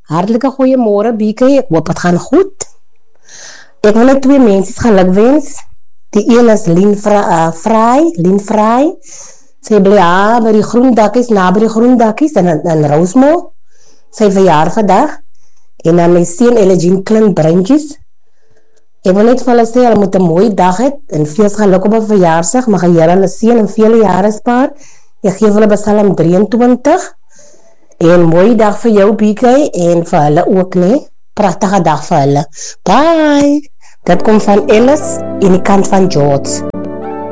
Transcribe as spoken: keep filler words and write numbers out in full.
Hartelijke goeiemôre B K, ek hoop het gaan goed. Ek wil net twee mense geluk wens. Die een is Lien uh, Vrij, Lien Vrij. Sy bly ja, by die groendakkies, na by die groendakkies in, in Rosemont. Sy verjaar vandag. En dan my seun Elegine Klink Brandjes. Ek wil net vir hulle sê, hulle moet 'n mooi dag hê en veel geluk op 'n verjaarsdag. Mag die Here hulle seën en vele jare spaar. Ek gee hulle Psalm drieëntwintig. En mooi dag vir jou B K en vir hulle ook, nee. Pragtige dag vir hulle. Bye. Dit kom van Ellis en die kant van George.